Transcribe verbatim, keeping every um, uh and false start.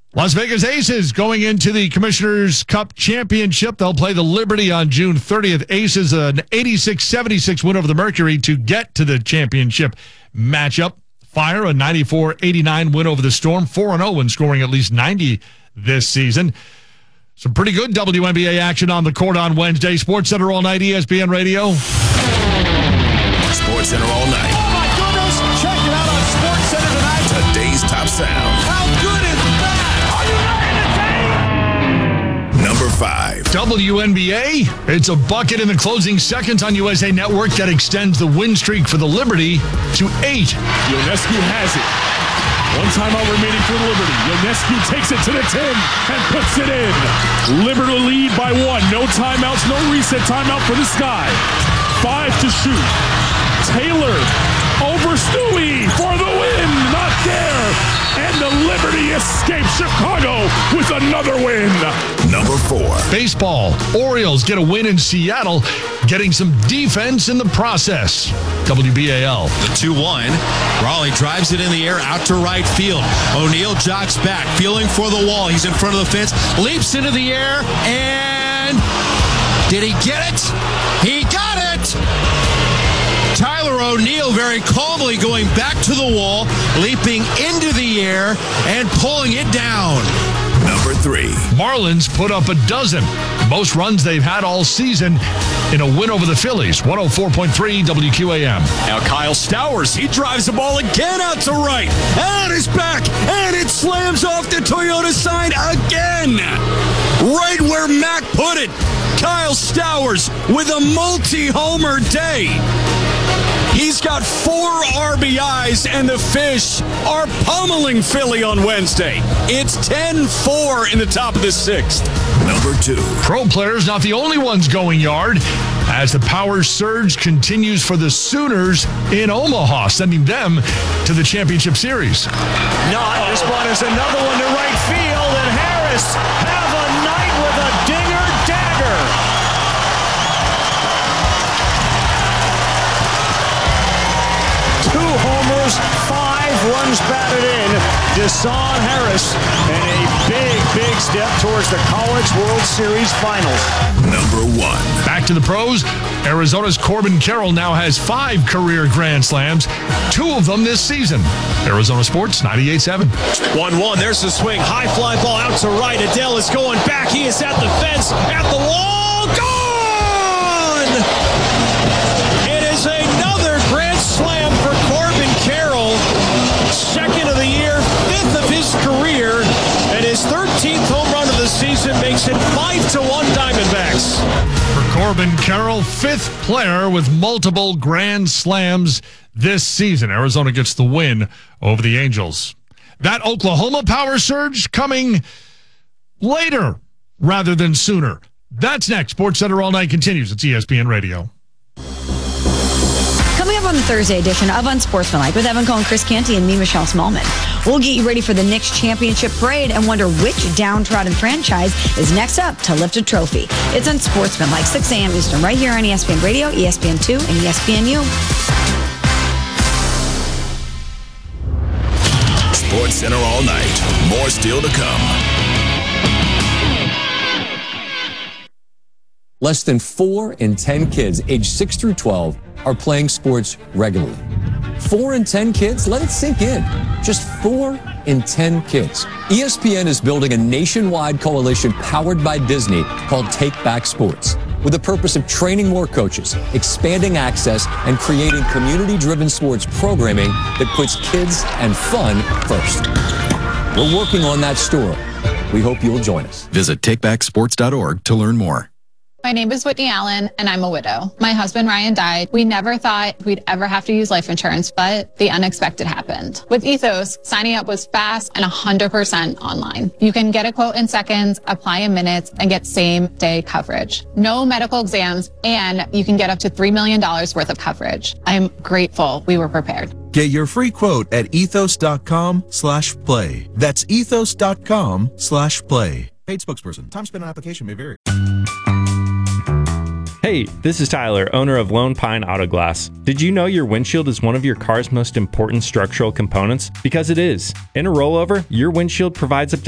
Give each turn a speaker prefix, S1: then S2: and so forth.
S1: Las Vegas Aces going into the Commissioner's Cup Championship. They'll play the Liberty on June thirtieth. Aces an eighty-six seventy-six win over the Mercury to get to the championship matchup. Fire a ninety-four eighty-nine win over the Storm. four and oh when scoring at least ninety this season. Some pretty good W N B A action on the court on Wednesday. Sports Center all night, E S P N Radio.
S2: Sports Center all night.
S3: Oh, my goodness. Check it out on Sports Center tonight.
S2: Today's top sound.
S3: How good is that? Are you ready to take?
S2: Number five.
S1: W N B A. It's a bucket in the closing seconds on U S A Network that extends the win streak for the Liberty to eight.
S4: Ionescu has it. One timeout remaining for Liberty. Ionescu takes it to the ten and puts it in. Liberty lead by one. No timeouts, no reset. Timeout for the Sky. Five to shoot. Taylor over Stewie for the win. Not there. And the Liberty escapes Chicago with another win.
S2: Number four.
S1: Baseball. Orioles get a win in Seattle, getting some defense in the process. W B A L.
S5: The two one. Raleigh drives it in the air out to right field. O'Neal jogs back, feeling for the wall. He's in front of the fence, leaps into the air, and did he get it? He got it! Tyler O'Neal very calmly going back to the wall, leaping into the air, and pulling it down.
S2: Number three.
S1: Marlins put up a dozen. Most runs they've had all season in a win over the Phillies. one oh four point three W Q A M.
S6: Now Kyle Stowers, he drives the ball again out to right. And it's back. And it slams off the Toyota sign again. Right where Mac put it. Kyle Stowers with a multi-homer day. He's got four R B Is, and the Fish are pummeling Philly on Wednesday. It's ten four in the top of the sixth.
S2: Number two.
S1: Pro players not the only ones going yard as the power surge continues for the Sooners in Omaha, sending them to the championship series.
S3: Not. This one is another one to right field, and Harris have a night with a dinger dagger. Two homers, five runs batted in. Deshaun Harris, and a big, big step towards the College World Series Finals.
S2: Number one.
S1: Back to the pros. Arizona's Corbin Carroll now has five career Grand Slams, two of them this season. Arizona Sports ninety-eight seven.
S6: one one. There's the swing. High fly ball out to right. Adele is going back. He is at the fence, at the wall. Gone! It is another Grand Slam for Corbin Carroll. Second of the year, fifth of his career, and his thirteenth home run of the season makes it five to one Diamondbacks.
S1: For Corbin Carroll, fifth player with multiple Grand Slams this season. Arizona gets the win over the Angels. That Oklahoma power surge coming later rather than sooner. That's next. Sports Center All Night continues. It's E S P N Radio.
S7: Coming up on the Thursday edition of Unsportsmanlike with Evan Cohen, Chris Canty, and me, Michelle Smallman. We'll get you ready for the Knicks championship parade and wonder which downtrodden franchise is next up to lift a trophy. It's Unsportsmanlike, six a.m. Eastern, right here on E S P N Radio, E S P N two, and E S P N U.
S2: Sports Center all night. More still to come.
S8: Less than four in ten kids aged six through twelve are playing sports regularly. Four in ten kids? Let it sink in. Just four in ten kids. E S P N is building a nationwide coalition powered by Disney called Take Back Sports, with the purpose of training more coaches, expanding access, and creating community-driven sports programming that puts kids and fun first. We're working on that story. We hope you'll join us.
S9: Visit take back sports dot org to learn more.
S10: My name is Whitney Allen, and I'm a widow. My husband, Ryan, died. We never thought we'd ever have to use life insurance, but the unexpected happened. With Ethos, signing up was fast and one hundred percent online. You can get a quote in seconds, apply in minutes, and get same-day coverage. No medical exams, and you can get up to three million dollars worth of coverage. I'm grateful we were prepared.
S11: Get your free quote at ethos.com slash play. That's ethos.com slash play. Paid spokesperson. Time spent on application may vary.
S12: Hey, this is Tyler, owner of Lone Pine Auto Glass. Did you know your windshield is one of your car's most important structural components? Because it is. In a rollover, your windshield provides up to